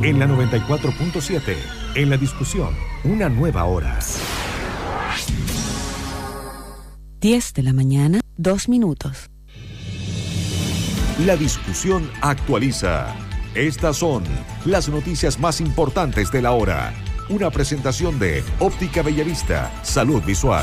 en la 94.7. En la discusión, una nueva hora. 10 de la mañana, 2 minutos. La discusión actualiza. Estas son las noticias más importantes de la hora. Una presentación de Óptica Bellavista, Salud Visual.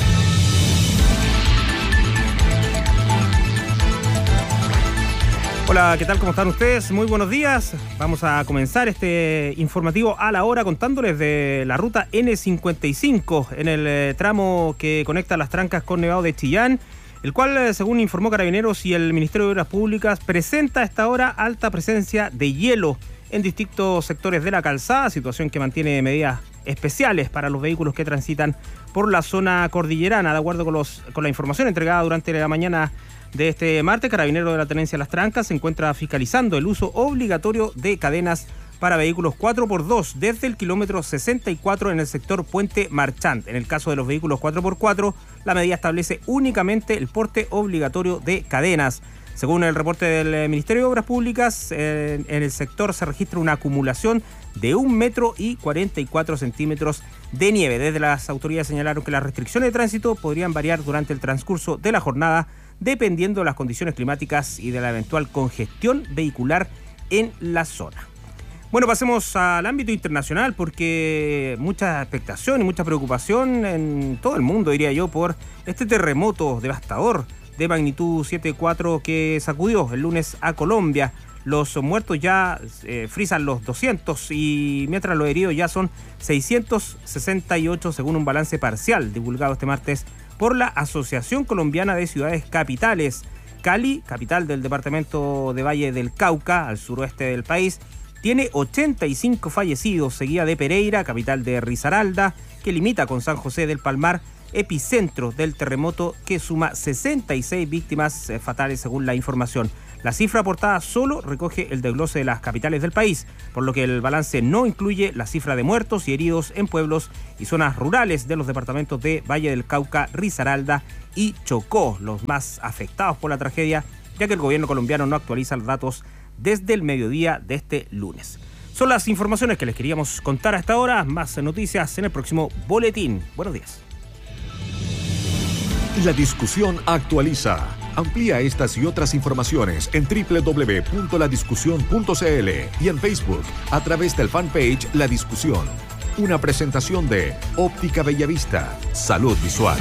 Hola, ¿qué tal? ¿Cómo están ustedes? Muy buenos días. Vamos a comenzar este informativo a la hora contándoles de la ruta N55 en el tramo que conecta Las Trancas con Nevado de Chillán, el cual, según informó Carabineros y el Ministerio de Obras Públicas, presenta a esta hora alta presencia de hielo en distintos sectores de la calzada, situación que mantiene medidas especiales para los vehículos que transitan por la zona cordillerana. De acuerdo con la información entregada durante la mañana de este martes, Carabineros de la Tenencia Las Trancas se encuentra fiscalizando el uso obligatorio de cadenas para vehículos 4x2 desde el kilómetro 64 en el sector Puente Marchant. En el caso de los vehículos 4x4, la medida establece únicamente el porte obligatorio de cadenas. Según el reporte del Ministerio de Obras Públicas, en el sector se registra una acumulación de 1 metro y 44 centímetros de nieve. Desde las autoridades señalaron que las restricciones de tránsito podrían variar durante el transcurso de la jornada, dependiendo de las condiciones climáticas y de la eventual congestión vehicular en la zona. Bueno, pasemos al ámbito internacional, porque mucha expectación y mucha preocupación en todo el mundo, diría yo, por este terremoto devastador de magnitud 7.4 que sacudió el lunes a Colombia. Los muertos ya frisan los 200 y mientras los heridos ya son 668 según un balance parcial divulgado este martes por la Asociación Colombiana de Ciudades Capitales. Cali, capital del departamento de Valle del Cauca, al suroeste del país, tiene 85 fallecidos, seguida de Pereira, capital de Risaralda, que limita con San José del Palmar, epicentro del terremoto, que suma 66 víctimas fatales según la información. La cifra aportada solo recoge el desglose de las capitales del país, por lo que el balance no incluye la cifra de muertos y heridos en pueblos y zonas rurales de los departamentos de Valle del Cauca, Risaralda y Chocó, los más afectados por la tragedia, ya que el gobierno colombiano no actualiza los datos desde el mediodía de este lunes. Son las informaciones que les queríamos contar a esta hora. Más noticias en el próximo boletín. Buenos días. La discusión actualiza. Amplía estas y otras informaciones en www.ladiscusión.cl y en Facebook a través del fanpage La Discusión. Una presentación de Óptica Bellavista, Salud Visual.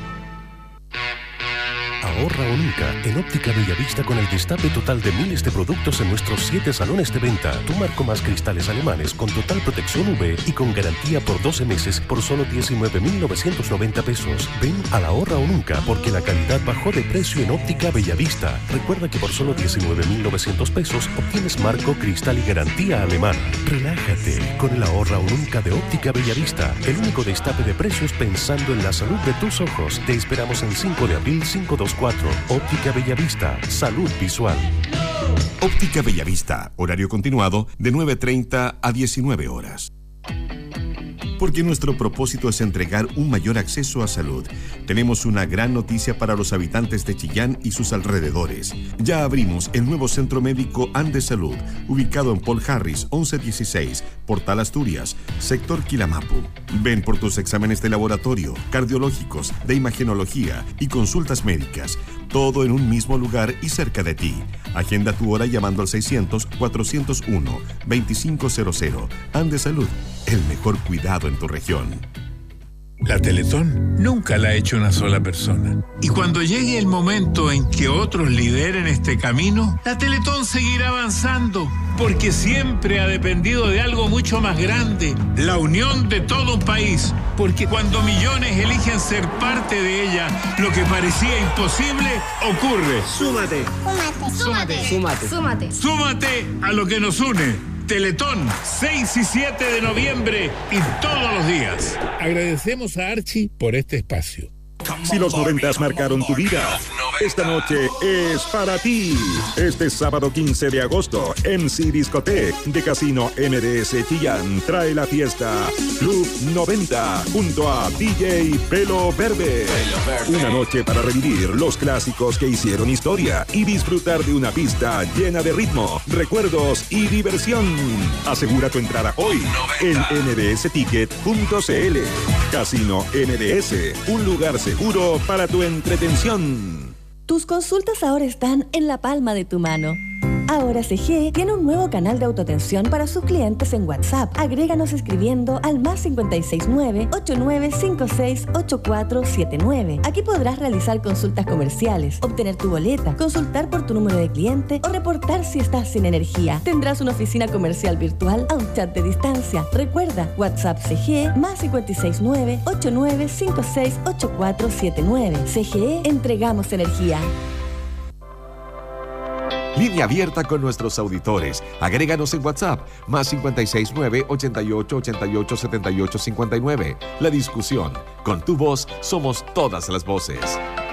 Ahorra o nunca en Óptica Bellavista con el destape total de miles de productos en nuestros 7 salones de venta. Tu marco más cristales alemanes con total protección UV y con garantía por 12 meses por solo 19.990 pesos. Ven a la Ahorra o nunca porque la calidad bajó de precio en Óptica Bellavista. Recuerda que por solo 19.900 pesos obtienes marco, cristal y garantía alemana. Relájate con el Ahorra o nunca de Óptica Bellavista. El único destape de precios pensando en la salud de tus ojos. Te esperamos en 5 de abril 524. Óptica Bellavista, Salud Visual. Óptica Bellavista, horario continuado de 9:30 a 19 horas. Porque nuestro propósito es entregar un mayor acceso a salud, tenemos una gran noticia para los habitantes de Chillán y sus alrededores. Ya abrimos el nuevo Centro Médico Andes Salud, ubicado en Paul Harris 1116, Portal Asturias, sector Quilamapu. Ven por tus exámenes de laboratorio, cardiológicos, de imagenología y consultas médicas, todo en un mismo lugar y cerca de ti. Agenda tu hora llamando al 600-401-2500. Andes Salud, el mejor cuidado en tu región. La Teletón nunca la ha hecho una sola persona. Y cuando llegue el momento en que otros lideren este camino, la Teletón seguirá avanzando, porque siempre ha dependido de algo mucho más grande, la unión de todo un país. Porque cuando millones eligen ser parte de ella, lo que parecía imposible ocurre. Súmate. Súmate. Súmate. Súmate. Súmate a lo que nos une. Teletón, 6 y 7 de noviembre y todos los días. Agradecemos a Archie por este espacio. Si los 90 marcaron tu vida, Esta noche es para ti. Este sábado 15 de agosto, MC Discoteque de Casino MDS Chillán trae la fiesta Club 90 junto a DJ Pelo Verde. Una noche para revivir los clásicos que hicieron historia y disfrutar de una pista llena de ritmo, recuerdos y diversión. Asegura tu entrada hoy en nbsticket.cl. Casino MDS, un lugar seguro para tu entretención. Tus consultas ahora están en la palma de tu mano. Ahora CG tiene un nuevo canal de autoatención para sus clientes en WhatsApp. Agréganos escribiendo al +569 8956 8479. Aquí podrás realizar consultas comerciales, obtener tu boleta, consultar por tu número de cliente o reportar si estás sin energía. Tendrás una oficina comercial virtual a un chat de distancia. Recuerda, WhatsApp CG +569 8956 8479. CGE, entregamos energía. Línea abierta con nuestros auditores. Agréganos en WhatsApp, +569 88 88 78 59. La discusión. Con tu voz somos todas las voces.